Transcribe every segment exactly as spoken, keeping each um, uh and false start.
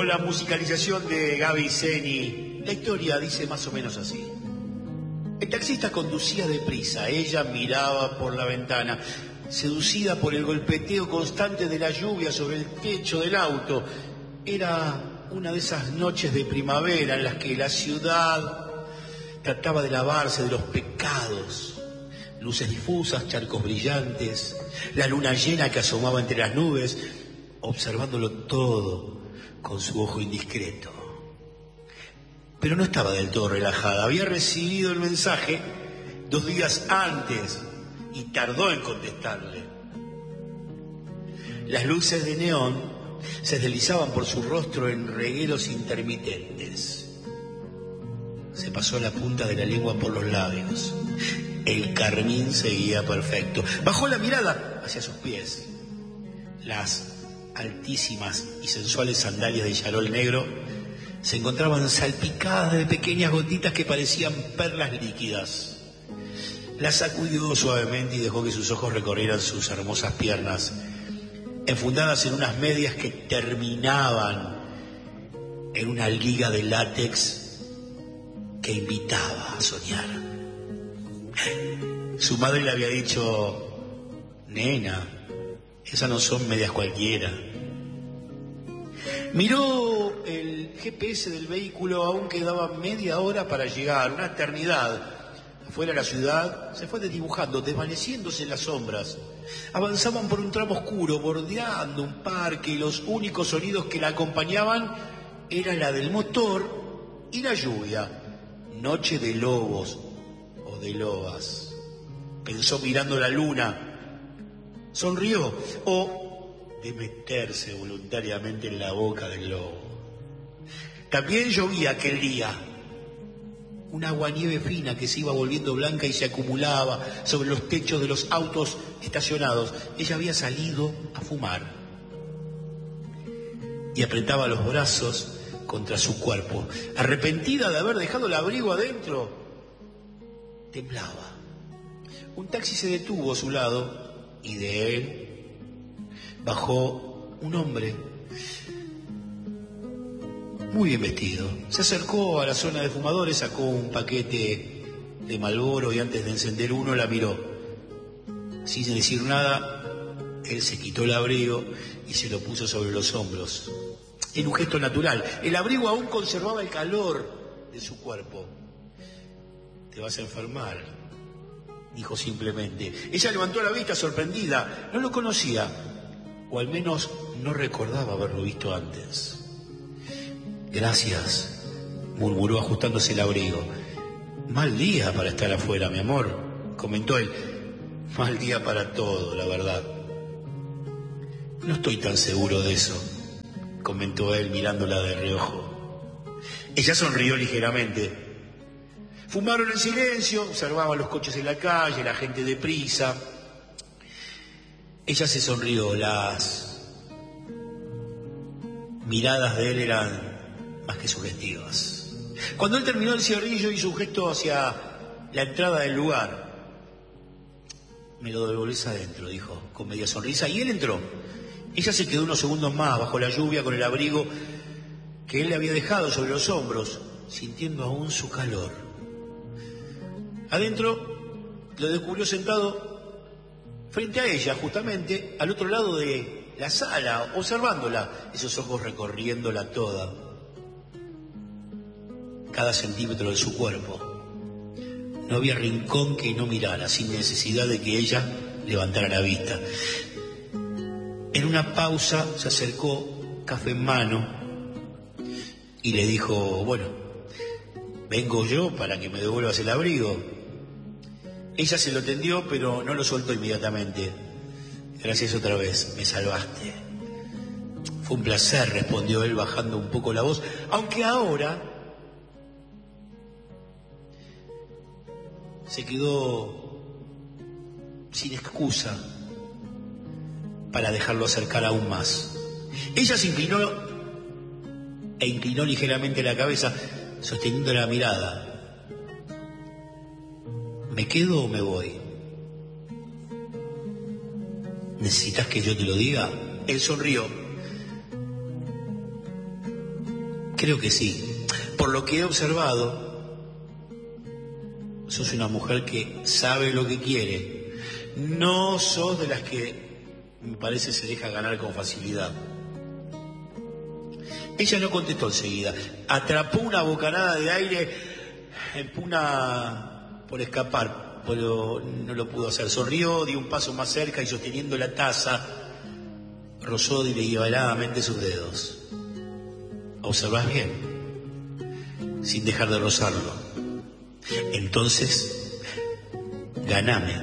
con la musicalización de Gaby Zeni. La historia dice más o menos así. El taxista conducía deprisa, ella miraba por la ventana, seducida por el golpeteo constante de la lluvia sobre el techo del auto. Era una de esas noches de primavera en las que la ciudad trataba de lavarse de los pecados. Luces difusas, charcos brillantes, la luna llena que asomaba entre las nubes, observándolo todo con su ojo indiscreto. Pero no estaba del todo relajada. Había recibido el mensaje dos días antes y tardó en contestarle. Las luces de neón se deslizaban por su rostro en regueros intermitentes. Se pasó la punta de la lengua por los labios. El carmín seguía perfecto. Bajó la mirada hacia sus pies. Las altísimas y sensuales sandalias de charol negro se encontraban salpicadas de pequeñas gotitas que parecían perlas líquidas. Las sacudió suavemente y dejó que sus ojos recorrieran sus hermosas piernas, enfundadas en unas medias que terminaban en una liga de látex que invitaba a soñar. Su madre le había dicho: nena, esas no son medias cualquiera. Miró el G P S del vehículo, aún quedaba media hora para llegar, una eternidad. Afuera la ciudad se fue desdibujando, desvaneciéndose en las sombras. Avanzaban por un tramo oscuro, bordeando un parque, y los únicos sonidos que la acompañaban era la del motor y la lluvia. Noche de lobos o de lobas, pensó mirando la luna. Sonrió, o de meterse voluntariamente en la boca del lobo. También llovía aquel día. Un aguanieve fina que se iba volviendo blanca y se acumulaba sobre los techos de los autos estacionados. Ella había salido a fumar y apretaba los brazos contra su cuerpo. Arrepentida de haber dejado el abrigo adentro, temblaba. Un taxi se detuvo a su lado y de él bajó un hombre muy bien vestido. Se acercó a la zona de fumadores, sacó un paquete de Marlboro y antes de encender uno la miró. Sin decir nada, él se quitó el abrigo y se lo puso sobre los hombros. En un gesto natural. El abrigo aún conservaba el calor de su cuerpo. Te vas a enfermar, dijo simplemente. Ella levantó la vista sorprendida. No lo conocía, o al menos no recordaba haberlo visto antes. Gracias, murmuró ajustándose el abrigo. Mal día para estar afuera, mi amor, comentó él. Mal día para todo, la verdad. No estoy tan seguro de eso, comentó él mirándola de reojo. Ella sonrió ligeramente. Fumaron en silencio, observaban los coches en la calle, la gente deprisa. Ella se sonrió. Las miradas de él eran más que sugestivas. Cuando él terminó el cigarrillo, hizo un gesto hacia la entrada del lugar. Me lo devolvés adentro, dijo, con media sonrisa, y él entró. Ella se quedó unos segundos más bajo la lluvia con el abrigo que él le había dejado sobre los hombros, sintiendo aún su calor. Adentro lo descubrió sentado frente a ella, justamente al otro lado de la sala, observándola, esos ojos recorriéndola toda, cada centímetro de su cuerpo. No había rincón que no mirara, sin necesidad de que ella levantara la vista. En una pausa se acercó, café en mano, y le dijo: bueno, vengo yo para que me devuelvas el abrigo. Ella se lo tendió, pero no lo soltó inmediatamente. Gracias otra vez, me salvaste. Fue un placer, respondió él bajando un poco la voz, aunque ahora se quedó sin excusa para dejarlo acercar aún más. Ella se inclinó e inclinó ligeramente la cabeza, sosteniendo la mirada. ¿Me quedo o me voy? ¿Necesitas que yo te lo diga? Él sonrió. Creo que sí. Por lo que he observado, sos una mujer que sabe lo que quiere. No sos de las que, me parece, se deja ganar con facilidad. Ella no contestó enseguida. Atrapó una bocanada de aire en pugna por escapar, pero no lo pudo hacer. Sonrió, dio un paso más cerca y sosteniendo la taza, rozó deliberadamente sus dedos. ¿Observás bien? Sin dejar de rozarlo. Entonces, ganame.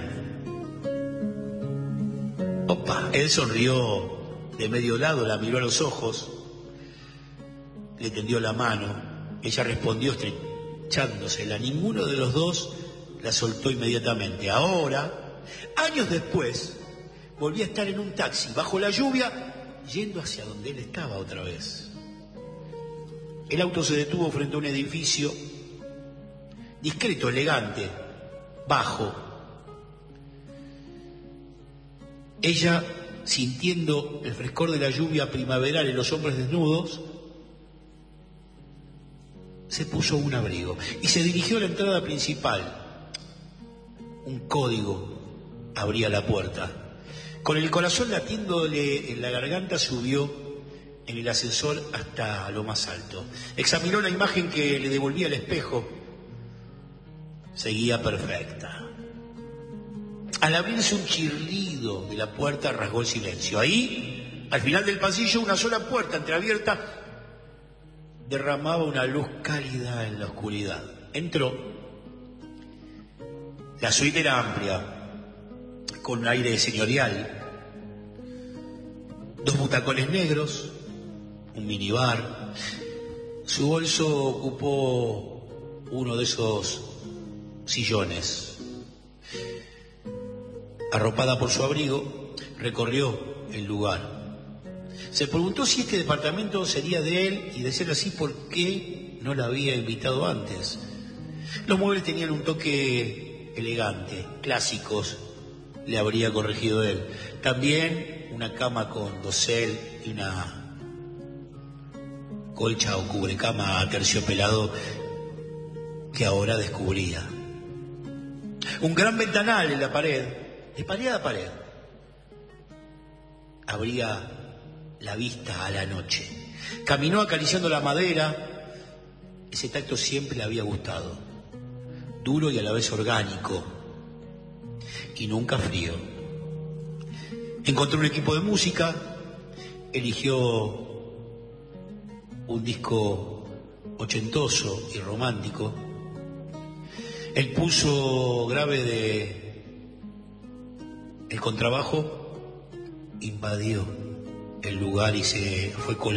Opa, él sonrió de medio lado, la miró a los ojos, le tendió la mano. Ella respondió estrechándosela. Ninguno de los dos la soltó inmediatamente. Ahora, años después, volví a estar en un taxi, bajo la lluvia, yendo hacia donde él estaba otra vez. El auto se detuvo frente a un edificio discreto, elegante, bajo. Ella, sintiendo el frescor de la lluvia primaveral en los hombres desnudos, se puso un abrigo y se dirigió a la entrada principal. Un código abría la puerta. Con el corazón latiéndole en la garganta, subió en el ascensor hasta lo más alto. Examinó la imagen que le devolvía el espejo. Seguía perfecta. Al abrirse un chirrido de la puerta, rasgó el silencio. Ahí, al final del pasillo, una sola puerta entreabierta derramaba una luz cálida en la oscuridad. Entró. La suite era amplia, con un aire señorial. Dos butacones negros, un minibar. Su bolso ocupó uno de esos sillones. Arropada por su abrigo, recorrió el lugar. Se preguntó si este departamento sería de él y, de ser así, ¿por qué no la había invitado antes? Los muebles tenían un toque elegante, clásicos, le habría corregido él. También una cama con dosel y una colcha o cubrecama aterciopelado que ahora descubría. Un gran ventanal en la pared, de pared a pared, abría la vista a la noche. Caminó acariciando la madera. Ese tacto siempre le había gustado, duro y a la vez orgánico, y nunca frío. Encontró un equipo de música, eligió un disco ochentoso y romántico. El pulso grave de el contrabajo invadió el lugar y se fue colando